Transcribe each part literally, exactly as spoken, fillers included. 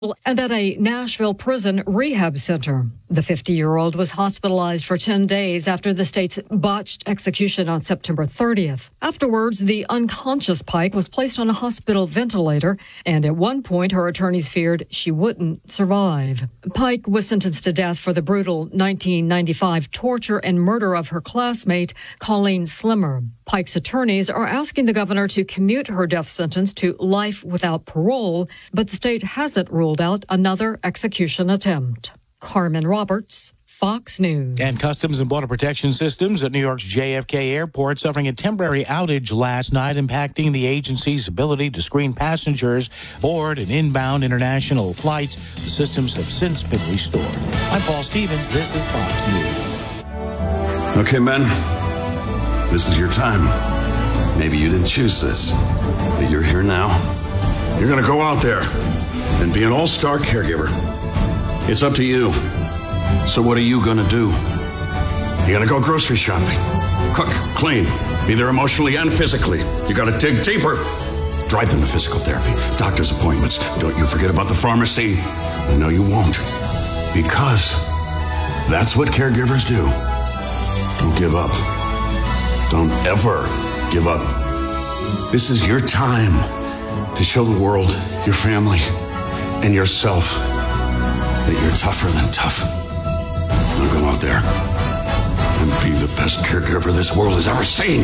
and at a Nashville prison rehab center. The fifty-year-old was hospitalized for ten days after the state's botched execution on September thirtieth. Afterwards, the unconscious Pike was placed on a hospital ventilator, and at one point, her attorneys feared she wouldn't survive. Pike was sentenced to death for the brutal nineteen ninety-five torture and murder of her classmate, Colleen Slimmer. Pike's attorneys are asking the governor to commute her death sentence to life without parole, but the state hasn't ruled out another execution attempt. Carmen Roberts, Fox News. And Customs and Border Protection Systems at New York's J F K Airport suffering a temporary outage last night, impacting the agency's ability to screen passengers board and inbound international flights. The systems have since been restored. I'm Paul Stevens. This is Fox News. Okay, men. This is your time. Maybe you didn't choose this, but you're here now. You're going to go out there and be an all-star caregiver. It's up to you. So what are you going to do? You're going to go grocery shopping, cook, clean, be there emotionally and physically. You got to dig deeper. Drive them to physical therapy, doctor's appointments. Don't you forget about the pharmacy. No, you won't. Because that's what caregivers do. Don't give up. Don't ever give up. This is your time to show the world, your family, and yourself that you're tougher than tough. Now go out there and be the best caregiver this world has ever seen.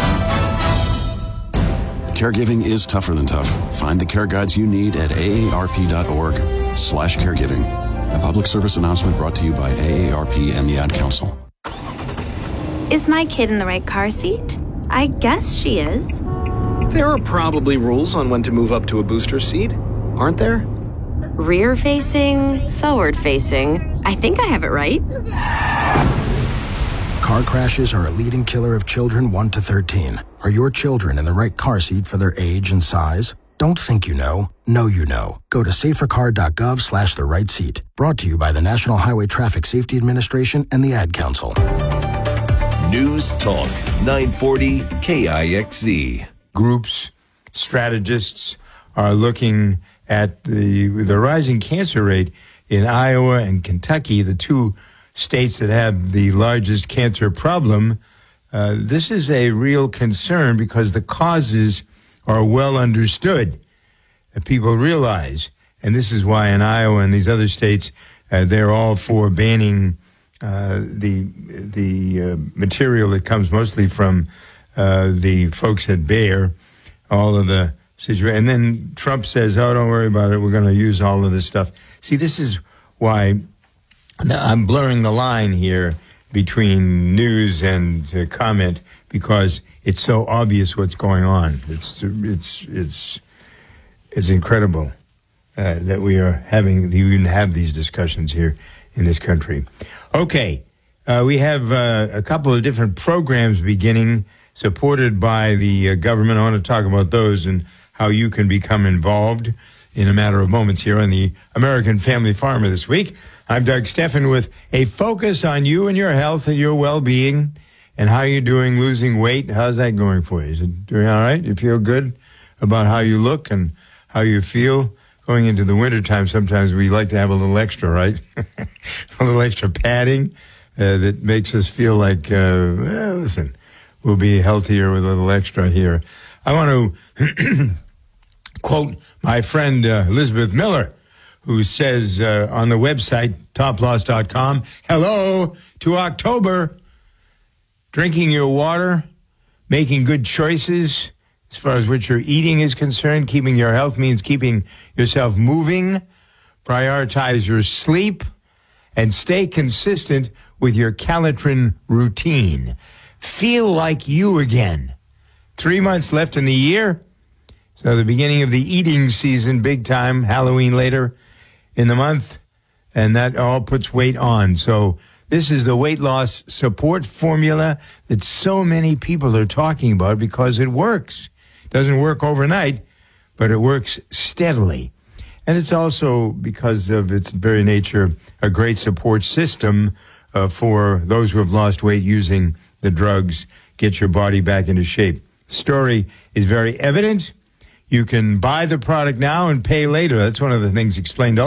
Caregiving is tougher than tough. Find the care guides you need at aarp.org slash caregiving. A public service announcement brought to you by A A R P and the Ad Council. Is my kid in the right car seat? I guess she is. There are probably rules on when to move up to a booster seat, aren't there? Rear-facing, forward-facing. I think I have it right. Car crashes are a leading killer of children one to thirteen. Are your children in the right car seat for their age and size? Don't think you know. Know you know. Go to safercar.gov slash the right seat. Brought to you by the National Highway Traffic Safety Administration and the Ad Council. News Talk nine forty K I X Z. Groups, strategists are looking at the the rising cancer rate in Iowa and Kentucky, the two states that have the largest cancer problem. Uh, this is a real concern because the causes are well understood. Uh, people realize, and this is why in Iowa and these other states, uh, they're all for banning uh, the the uh, material that comes mostly from uh, the folks at Bayer, all of the situation. And then Trump says, oh, don't worry about it. We're going to use all of this stuff. See, this is why I'm blurring the line here between news and uh, comment, because it's so obvious what's going on. It's it's it's it's incredible uh, that we are having, we even have these discussions here in this country. Okay, uh, we have uh, a couple of different programs beginning, supported by the uh, government. I want to talk about those and how you can become involved in a matter of moments here on the American Family Farmer this week. I'm Doug Steffen with a focus on you and your health and your well-being and how you're doing losing weight. How's that going for you? Is it doing all right? You feel good about how you look and how you feel? Going into the wintertime, sometimes we like to have a little extra, right? A little extra padding uh, that makes us feel like, uh, well, listen, we'll be healthier with a little extra here. I want to quote my friend uh, Elizabeth Miller, who says uh, on the website, top loss dot com, hello to October. Drinking your water, making good choices as far as what you're eating is concerned. Keeping your health means keeping yourself moving. Prioritize your sleep and stay consistent with your Calitrin routine. Feel like you again. Three months left in the year. So the beginning of the eating season, big time, Halloween later in the month, and that all puts weight on. So this is the weight loss support formula that so many people are talking about because it works. It doesn't work overnight, but it works steadily. And it's also, because of its very nature, a great support system uh, for those who have lost weight using the drugs, get your body back into shape. The story is very evident. You can buy the product now and pay later. That's one of the things explained